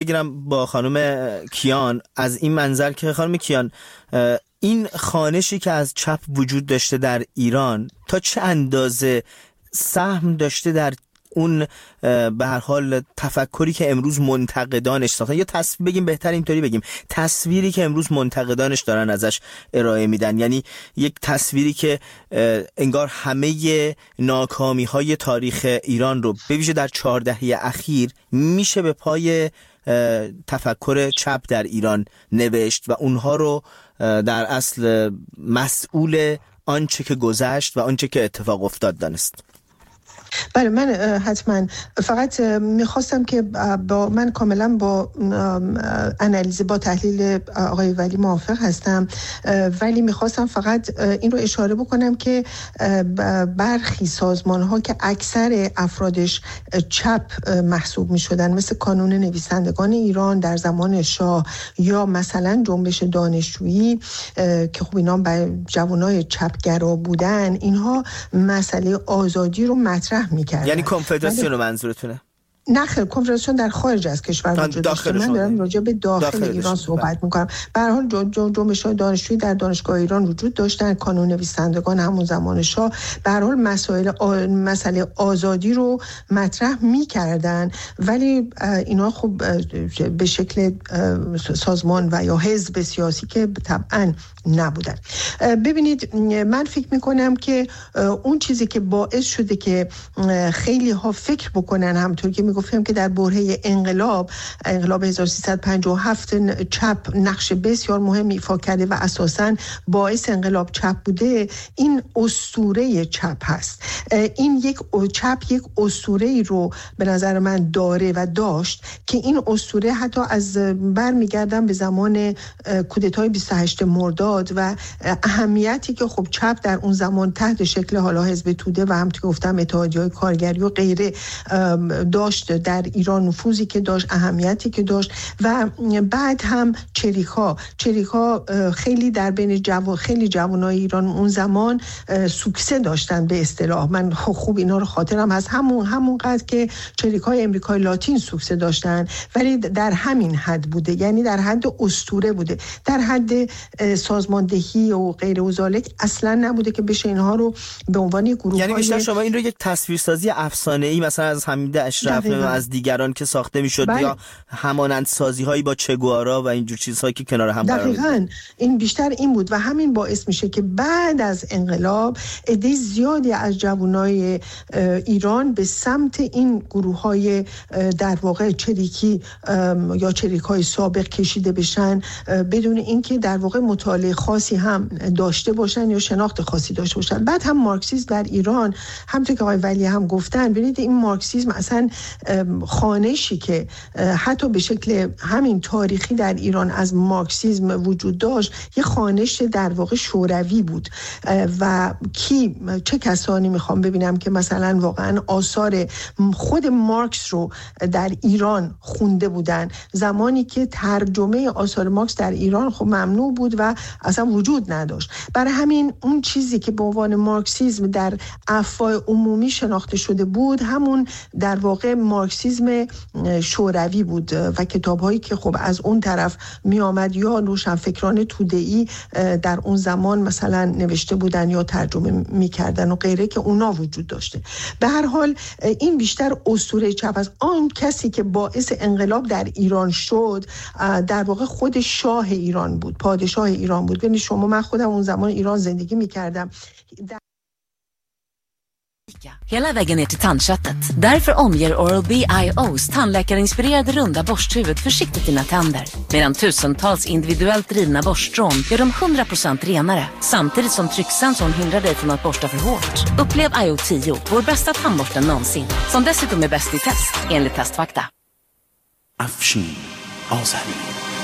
بگیرم با خانم کیان از این منظر که خانم کیان این خوانشی که از چپ وجود داشته در ایران تا چه اندازه سهم داشته در اون به هر حال تفکری که امروز منتقدانش ساختن، یا بگیم بهتر اینطوری بگیم تصویری که امروز منتقدانش دارن ازش ارائه میدن، یعنی یک تصویری که انگار همه ناکامی‌های تاریخ ایران رو به ویژه در 4 دهه اخیر میشه به پای تفکر چپ در ایران نوشت و اونها رو در اصل مسئول آنچه که گذشت و آنچه که اتفاق افتاد دانست. بله، من حتما فقط میخواستم که من کاملا با انالیز با تحلیل آقای ولی موافق هستم، ولی میخواستم فقط این رو اشاره بکنم که برخی سازمان ها که اکثر افرادش چپ محسوب میشدن، مثل کانون نویسندگان ایران در زمان شاه یا مثلا جنبش دانشجویی که خب اینا به جوانای چپگرا بودن، اینها مسئله آزادی رو مطرح میکردن. یعنی کنفدراسیون رو منظورتونه؟ نه خیر، کنفدراسیون در خارج از کشور وجود داشته. من دارم راجع به داخل ایران صحبت میکنم. به هر حال جنبش‌های دانشجویی در دانشگاه ایران وجود داشتن، کانون نویسندگان همون زمان شاه به هر حال مسئله آزادی رو مطرح میکردن، ولی اینا خب به شکل سازمان و یا حزب سیاسی که طبعا نبودن. ببینید، من فکر میکنم که اون چیزی که باعث شده که خیلی ها فکر بکنن، همونطور که میگفتم که در برهه انقلاب 1357 چپ نقش بسیار مهمی ایفا کرده و اساساً باعث انقلاب چپ بوده، این اسطوره چپ هست. این چپ یک اسطوره‌ای رو به نظر من داره و داشت که این اسطوره حتی از برمیگردن به زمان کودتای 28 مرداد و اهمیتی که خب چپ در اون زمان تحت شکل حالا حزب توده و همونطور که گفتم اتحادیه‌های کارگری و غیره داشت در ایران، نفوذی که داشت، اهمیتی که داشت. و بعد هم چریک‌ها خیلی در بین خیلی جوانای ایران اون زمان سوکسه داشتن به اصطلاح. من خوب اینا رو خاطرم هست، همون قدر که چریک‌های امریکای لاتین سوکسه داشتن، ولی در همین حد بوده، یعنی در حد اسطوره بوده، در حد سازماندهی و غیر و ذالک اصلا نبوده که بشه اینها رو به عنوان گروه‌های، یعنی بیشتر شما این رو یک تصویرسازی افسانه‌ای مثلا از حمید اشرف و از دیگران که ساخته میشد یا همانند سازی‌هایی با چگوارا و اینجور چیزهایی که کنار هم قرار می‌گیرن. دقیقاً این بیشتر این بود و همین باعث میشه که بعد از انقلاب عده زیادی از جوانای ایران به سمت این گروه‌های در واقع چریکی یا چریک‌های سابق کشیده بشن، بدون اینکه در واقع مطالعه خاصی هم داشته باشن یا شناخت خاصی داشته باشن. بعد هم مارکسیسم در ایران، همونطور که آقای ولی هم گفتن، ببینید این مارکسیسم اصلا خوانشی که حتی به شکل همین تاریخی در ایران از مارکسیسم وجود داشت، یه خوانش در واقع شوروی بود و چه کسانی میخوام ببینم که مثلا واقعا آثار خود مارکس رو در ایران خونده بودن، زمانی که ترجمه آثار مارکس در ایران خب ممنوع بود و اصلا وجود نداشت. برای همین اون چیزی که به عنوان مارکسیسم در افواه عمومی شناخته شده بود، همون در واقع مارکسیسم شوروی بود و کتاب‌هایی که خب از اون طرف می آمد یا روشنفکران توده‌ای در اون زمان مثلا نوشته بودن یا ترجمه می‌کردن و غیره که اونا وجود داشته. به هر حال این بیشتر اسطوره چپ است. آن کسی که باعث انقلاب در ایران شد در واقع خود شاه ایران بود، پادشاه ایران بود. ببینید شما، من خودم اون زمان ایران زندگی می‌کردم. Hela vägen ner till tandköttet. Därför omger Oral-B iOS tandläkarinspirerade runda borsthuvud försiktigt dina tänder. Medan tusentals individuellt drivna borststrån gör dem 100% renare. Samtidigt som trycksensorn hindrar dig från att borsta för hårt. Upplev IO10, vår bästa tandborsten någonsin. Som dessutom är bäst i test, enligt Testfakta. Afshin Azari.